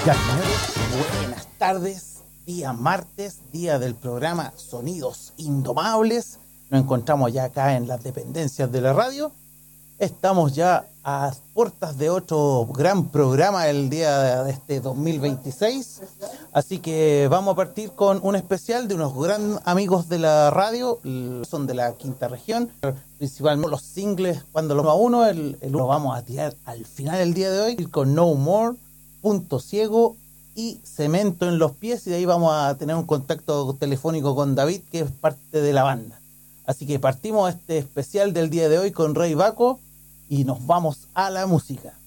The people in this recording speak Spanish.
Ya, señores, buenas tardes. Día martes, día del programa Sonidos Indomables. Nos encontramos ya acá en las dependencias de la radio. Estamos ya a puertas de otro gran programa el día de este 2026. Así que vamos a partir con un especial de unos gran amigos de la radio. Son de la quinta región. Principalmente los singles, cuando los uno a uno, lo vamos a tirar al final del día de hoy con No More, Punto Ciego y Cemento en los Pies, y de ahí vamos a tener un contacto telefónico con David, que es parte de la banda. Así que partimos este especial del día de hoy con Rey Baco y nos vamos a la música.